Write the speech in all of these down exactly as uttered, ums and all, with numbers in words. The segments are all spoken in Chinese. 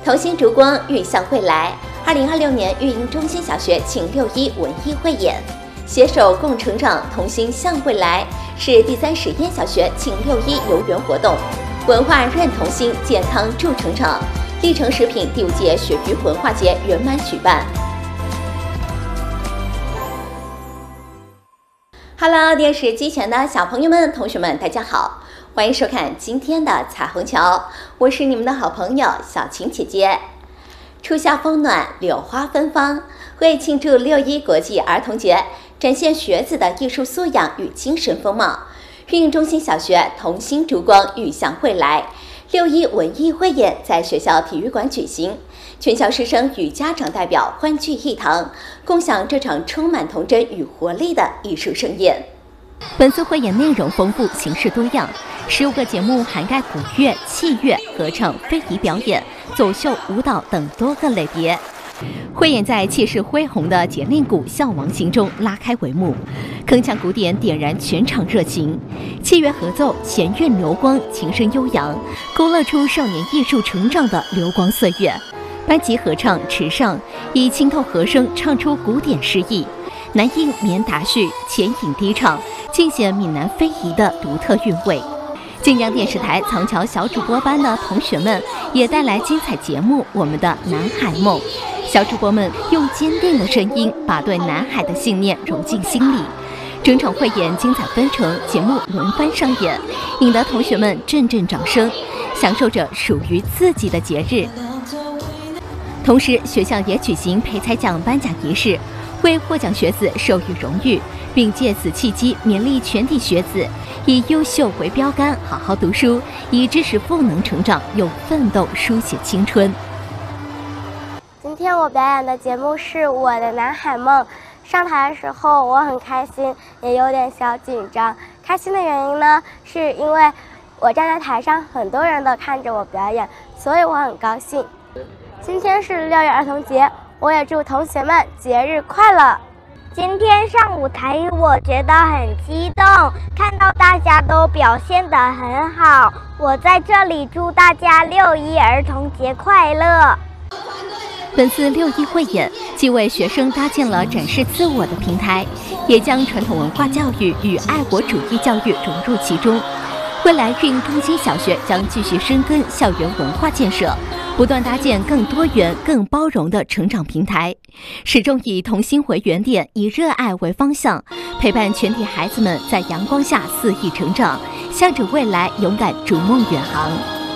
同心烛光，寓向未来。二零二六年育英中心小学庆六一文艺汇演，携手共成长，同心向未来是第三实验小学庆六一游园活动，文化润同心，健康助成长。历城食品第五届鳕鱼文化节圆满举办。Hello， 电视机前的小朋友们、同学们，大家好，欢迎收看今天的彩虹桥，我是你们的好朋友小晴姐姐。初夏风暖，柳花芬芳，为庆祝六一国际儿童节，展现学子的艺术素养与精神风貌，育英中心小学同心烛光，寓向未来。六一文艺汇演在学校体育馆举行，全校师生与家长代表欢聚一堂，共享这场充满童真与活力的艺术盛宴。 本次汇演内容丰富，形式多样，十五个节目涵盖古乐、器乐、合唱、非遗表演、走秀、舞蹈等多个类别。汇演在气势恢宏的节令鼓校王行中拉开帷幕，铿锵鼓点点燃全场热情，器乐合奏，弦乐流光，琴声悠扬，勾勒出少年艺术成长的流光岁月。班级合唱池上以清透和声唱出古典诗意，男音绵达叙，前引低唱，尽显闽南非遗的独特韵味。晋江电视台藏桥小主播班的同学们也带来精彩节目《我们的南海梦》，小主播们用坚定的声音把对南海的信念融进心里。整场汇演精彩纷呈，节目轮番上演，引得同学们阵阵掌声，享受着属于自己的节日。同时，学校也举行培才奖颁奖仪式，为获奖学子授予荣誉，并借此契机勉励全体学子以优秀为标杆，好好读书，以知识赋能成长，用奋斗书写青春。 今天我表演的节目是我的南海梦。上台的时候我很开心，也有点小紧张。开心的原因呢，是因为我站在台上，很多人都看着我表演，所以我很高兴。今天是六一儿童节，我也祝同学们节日快乐。 今天上舞台，我觉得很激动，看到大家都表现得很好，我在这里祝大家六一儿童节快乐。 本次六一汇演既为学生搭建了展示自我的平台，也将传统文化教育与爱国主义教育融入其中。未来育英中心小学将继续深耕校园文化建设，不断搭建更多元、更包容的成长平台，始终以童心为原点，以热爱为方向，陪伴全体孩子们在阳光下肆意成长，向着未来勇敢逐梦远航。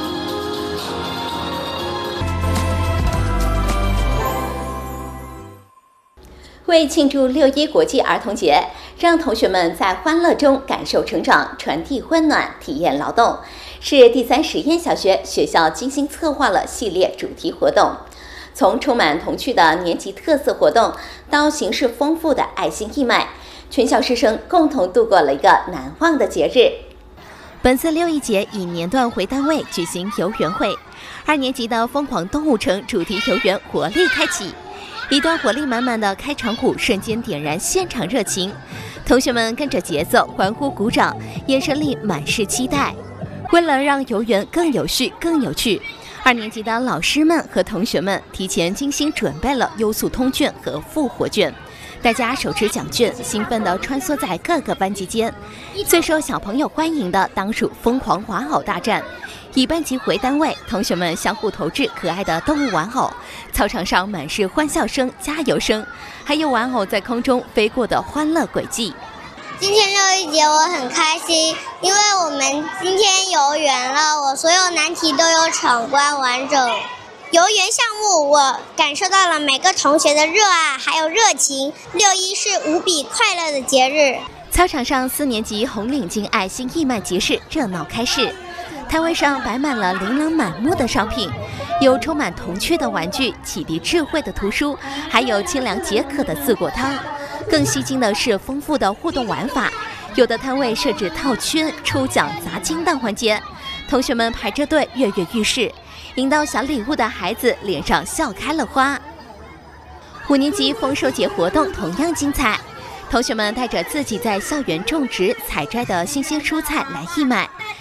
为庆祝六一国际儿童节，让同学们在欢乐中感受成长，传递温暖，体验劳动，是第三实验小学学校精心策划了系列主题活动。从充满童趣的年级特色活动，到形式丰富的爱心义卖，全校师生共同度过了一个难忘的节日。 本次六一节以年段为单位举行游园会，二年级的疯狂动物城主题游园活力开启。一段活力满满的开场鼓瞬间点燃现场热情，同学们跟着节奏欢呼鼓掌，眼神里满是期待。为了让游园更有序、更有趣，二年级的老师们和同学们提前精心准备了优速通券和复活券，大家手持奖券，兴奋地穿梭在各个班级间。最受小朋友欢迎的当属疯狂玩偶大战。以班级为单位，同学们相互投掷可爱的动物玩偶，操场上满是欢笑声、加油声，还有玩偶在空中飞过的欢乐轨迹。 今天六一节我很开心，因为我们今天游园了，我所有难题都有闯关完整。游园项目我感受到了每个同学的热爱还有热情，六一是无比快乐的节日。 操场上四年级红领巾爱心义卖集市热闹开市，摊位上摆满了琳琅满目的商品，有充满童趣的玩具、启迪智慧的图书，还有清凉解渴的四果汤。更吸睛的是丰富的互动玩法，有的摊位设置套圈、抽奖、砸金蛋环节，同学们排着队跃跃欲试，领到小礼物的孩子脸上笑开了花。五年级丰收节活动同样精彩，同学们带着自己在校园种植、采摘的新鲜蔬菜来义卖，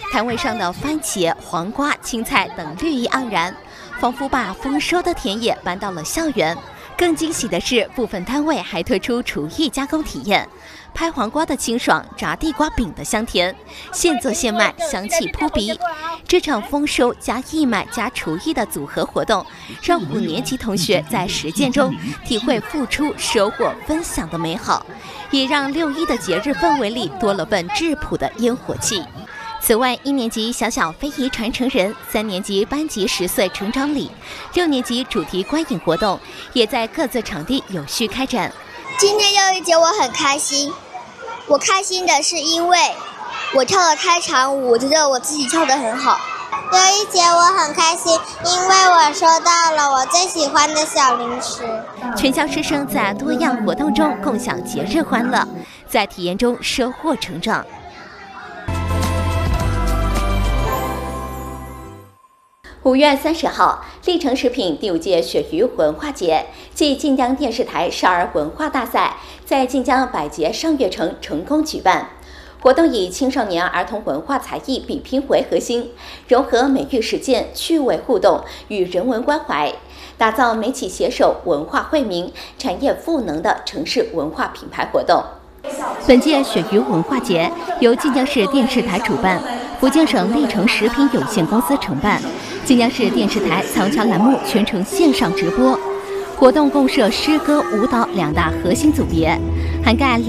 摊位上的番茄、黄瓜、青菜等绿意盎然，仿佛把丰收的田野搬到了校园。更惊喜的是，部分摊位还推出厨艺加工体验，拍黄瓜的清爽，炸地瓜饼的香甜，现做现卖，香气扑鼻。这场丰收加义卖加厨艺的组合活动，让五年级同学在实践中体会付出、收获、分享的美好，也让六一的节日氛围里多了份质朴的烟火气。此外，一年级小小非遗传承人，三年级班级十岁成长礼，六年级主题观影活动也在各自场地有序开展。 今天六一节我很开心，我开心的是因为我跳了开场舞，我觉得我自己跳得很好。 六一节我很开心，因为我收到了我最喜欢的小零食。 全校师生在多样活动中共享节日欢乐，在体验中收获成长。 五月三十号，历城食品第五届鳕鱼文化节暨晋江电视台少儿文化大赛在晋江百节上月城成功举办。活动以青少年儿童文化才艺比拼为核心，融合美育实践、趣味互动与人文关怀，打造媒体携手、文化惠民、产业赋能的城市文化品牌活动。 本届鳕鱼文化节由晋江市电视台主办，福建省历城食品有限公司承办，晋江市电视台藏桥栏目全程线上直播。活动共设诗歌、舞蹈两大核心组别，涵盖